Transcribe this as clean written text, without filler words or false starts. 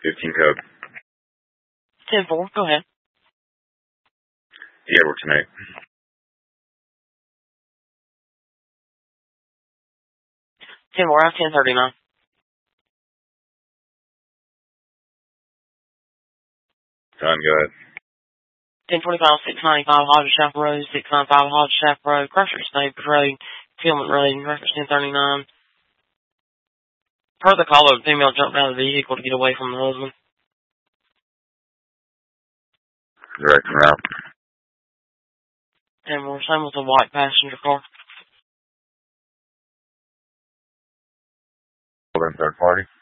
15 code. 10-4, go ahead. The Edward tonight. 10-4, I have 1039. Done, go ahead. 1025, 695, Hodge Shaft Road, 695, Hodge Shaft Road, Crusher State Road, Tillman Road, reference 1039. Per the call, a female jumped out of the vehicle to get away from the husband. Direct route. 10-4, same with a white passenger car. Third party.